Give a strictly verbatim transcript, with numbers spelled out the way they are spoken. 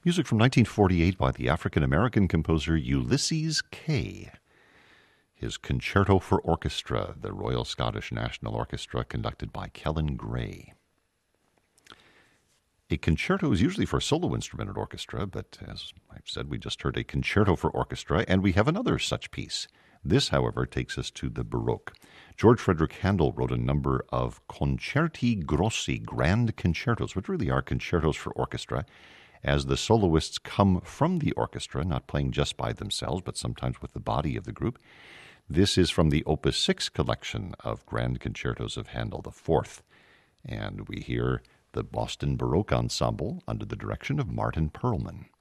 Music from nineteen forty-eight by the African-American composer Ulysses Kay. His Concerto for Orchestra, the Royal Scottish National Orchestra, conducted by Kellen Gray. A concerto is usually for solo instrument and orchestra, but as I've said, we just heard a concerto for orchestra, and we have another such piece. This, however, takes us to the Baroque. George Frederick Handel wrote a number of concerti grossi, grand concertos, which really are concertos for orchestra, as the soloists come from the orchestra, not playing just by themselves, but sometimes with the body of the group. This is from the Opus six collection of grand concertos of Handel, the fourth, and we hear the Boston Baroque Ensemble under the direction of Martin Perlman.